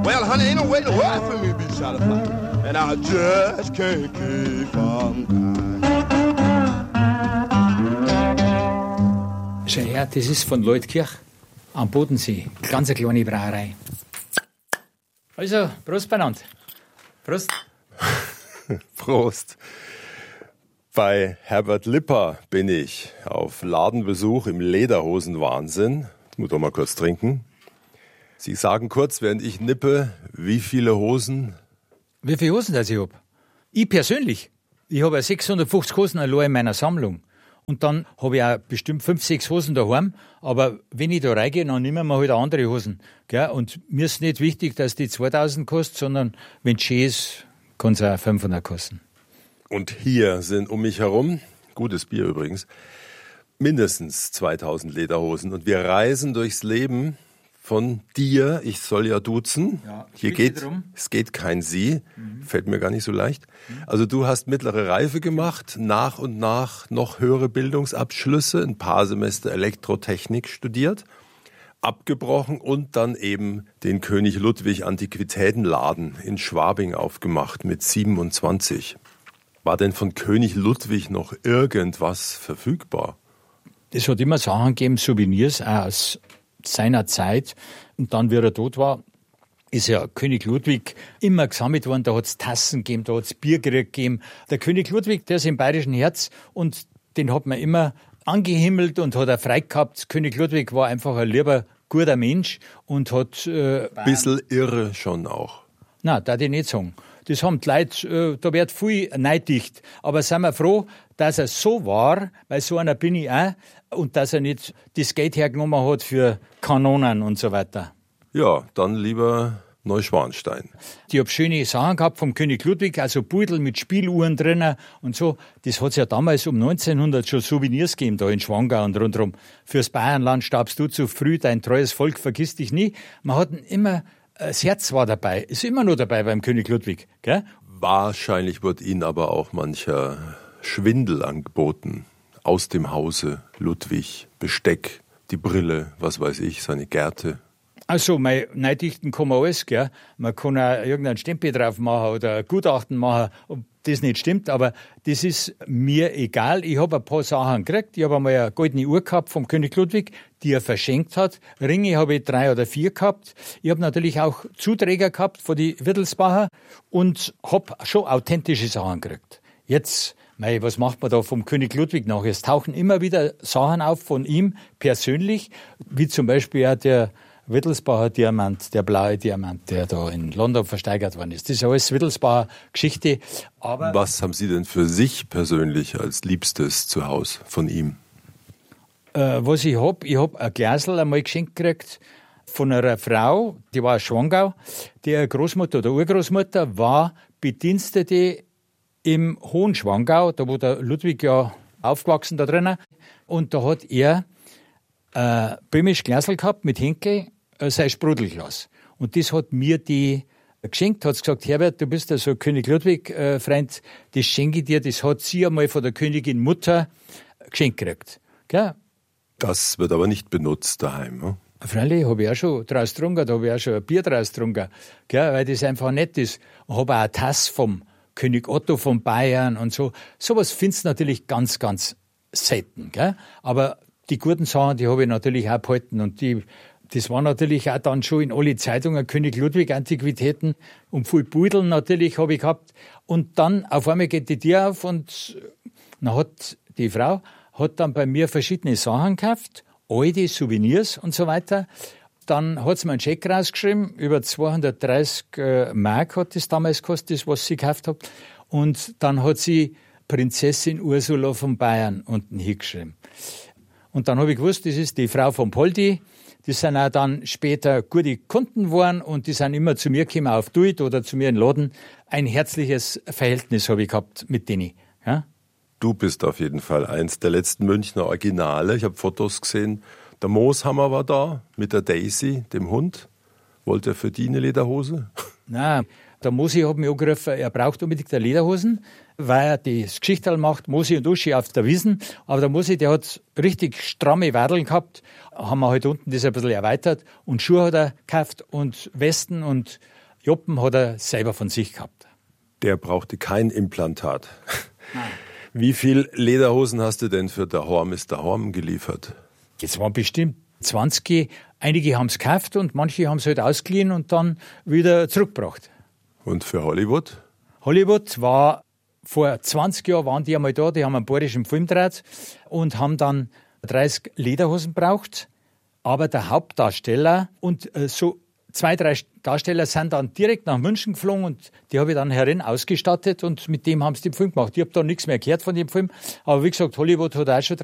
Well, honey, ain't no way to work for me to be satisfied. And I just can't keep on crying. Schau her, das ist von Leutkirch am Bodensee. Ganz eine kleine Brauerei. Also, Prost beieinander. Prost. Prost. Bei Herbert Lipper bin ich auf Ladenbesuch im Lederhosenwahnsinn. Ich muss doch mal kurz trinken. Sie sagen kurz, während ich nippe, wie viele Hosen? Wie viele Hosen das ich habe? Ich persönlich. Ich habe ja 650 Hosen allein in meiner Sammlung. Und dann habe ich auch bestimmt 5, 6 Hosen daheim. Aber wenn ich da reingehe, dann nehmen wir halt andere Hosen. Gell? Und mir ist nicht wichtig, dass die 2000 kosten, sondern wenn es schön ist, kann es auch 500 kosten. Und hier sind um mich herum, gutes Bier übrigens, mindestens 2000 Lederhosen. Und wir reisen durchs Leben von dir, ich soll ja duzen. Ja, hier es geht kein Sie, fällt mir gar nicht so leicht. Also du hast mittlere Reife gemacht, nach und nach noch höhere Bildungsabschlüsse, ein paar Semester Elektrotechnik studiert, abgebrochen und dann eben den König Ludwig Antiquitätenladen in Schwabing aufgemacht mit 27. War denn von König Ludwig noch irgendwas verfügbar? Es hat immer Sachen gegeben, Souvenirs aus seiner Zeit. Und dann, wie er tot war, ist ja König Ludwig immer gesammelt worden. Da hat es Tassen gegeben, da hat es Biergericht gegeben. Der König Ludwig, der ist im bayerischen Herz und den hat man immer angehimmelt und hat er frei gehabt. König Ludwig war einfach ein lieber, guter Mensch und hat... Bisschen irre schon auch. Nein, darf ich nicht sagen. Das haben die Leute, da wird viel neidicht. Aber sind wir froh, dass er so war, weil so einer bin ich auch, und dass er nicht das Geld hergenommen hat für Kanonen und so weiter. Ja, dann lieber Neuschwanstein. Ich habe schöne Sachen gehabt vom König Ludwig, also Beutel mit Spieluhren drinnen und so. Das hat es ja damals um 1900 schon Souvenirs gegeben, da in Schwangau und rundherum. Fürs Bayernland starbst du zu früh, dein treues Volk vergiss dich nie. Man hat immer, das Herz war dabei, ist immer noch dabei beim König Ludwig. Gell? Wahrscheinlich wird Ihnen aber auch mancher Schwindel angeboten. Aus dem Hause Ludwig, Besteck, die Brille, was weiß ich, seine Gärte. Also, neidichten kann man alles, gell. Man kann auch irgendeinen Stempel drauf machen oder ein Gutachten machen, ob das nicht stimmt, aber das ist mir egal. Ich habe ein paar Sachen gekriegt. Ich habe einmal eine goldene Uhr gehabt vom König Ludwig, die er verschenkt hat. Ringe habe ich 3 oder 4 gehabt. Ich habe natürlich auch Zuträger gehabt von die Wittelsbacher und habe schon authentische Sachen gekriegt. Jetzt, was macht man da vom König Ludwig nach? Es tauchen immer wieder Sachen auf von ihm persönlich, wie zum Beispiel auch der Wittelsbacher Diamant, der blaue Diamant, der da in London versteigert worden ist. Das ist alles Wittelsbacher Geschichte. Aber was haben Sie denn für sich persönlich als Liebstes zu Hause von ihm? Was ich hab ein Glasl einmal geschenkt gekriegt von einer Frau, die war aus Schwangau. Die Großmutter oder Urgroßmutter war Bedienstete im Hohen Schwangau, da wo der Ludwig ja aufgewachsen da drinnen. Und da hat er böhmisch Glasl gehabt mit Henkel, sein Sprudelglas. Und das hat mir die geschenkt, hat gesagt, Herbert, du bist ja so König Ludwig-Freund, das schenke ich dir, das hat sie einmal von der Königin Mutter geschenkt gekriegt. Gell? Das wird aber nicht benutzt daheim, ne? Freilich, habe ich auch schon draus getrunken, da habe ich auch schon ein Bier draus getrunken, gell, weil das einfach nett ist. Ich habe auch eine Tasse vom König Otto von Bayern und so. Sowas findest du natürlich ganz, ganz selten, gell? Aber die guten Sachen, die habe ich natürlich auch behalten und das war natürlich auch dann schon in alle Zeitungen König Ludwig Antiquitäten und viel Budeln natürlich habe ich gehabt. Und dann auf einmal geht die Tür auf und dann hat die Frau dann bei mir verschiedene Sachen gekauft, alte Souvenirs und so weiter. Dann hat sie mir einen Scheck rausgeschrieben, über 230 Mark hat das damals gekostet, das, was sie gekauft hat. Und dann hat sie Prinzessin Ursula von Bayern unten hingeschrieben. Und dann habe ich gewusst, das ist die Frau von Poldi. Die sind auch dann später gute Kunden geworden und die sind immer zu mir gekommen auf Duit oder zu mir in den Laden. Ein herzliches Verhältnis habe ich gehabt mit denen. Ja? Du bist auf jeden Fall eins der letzten Münchner Originale. Ich habe Fotos gesehen. Der Mooshammer war da mit der Daisy, dem Hund. Wollte er für die eine Lederhose? Nein, der Mosi hat mich angerufen, er braucht unbedingt eine Lederhosen, weil er das Geschichterl macht, Mosi und Uschi auf der Wiesn. Aber der Mosi, der hat richtig stramme Wadeln gehabt, haben wir halt unten das ein bisschen erweitert. Und Schuhe hat er gekauft und Westen und Joppen hat er selber von sich gehabt. Der brauchte kein Implantat. Nein. Wie viel Lederhosen hast du denn für daheim ist daheim geliefert? Jetzt waren bestimmt 20. Einige haben es gekauft und manche haben es halt ausgeliehen und dann wieder zurückgebracht. Und für Hollywood? Hollywood war, vor 20 Jahren waren die einmal da, die haben einen bayerischen Film gedreht und haben dann 30 Lederhosen gebraucht. Aber der Hauptdarsteller und so 2, 3 Darsteller sind dann direkt nach München geflogen und die habe ich dann herin ausgestattet und mit dem haben sie den Film gemacht. Ich habe da nichts mehr gehört von dem Film, aber wie gesagt, Hollywood hat auch schon